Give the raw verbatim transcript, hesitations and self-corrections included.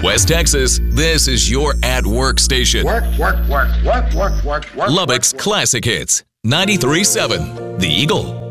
West Texas, this is your at-work station. Work, work, work, work, work, work, work. Lubbock's work, work. Classic Hits, ninety-three point seven, The Eagle.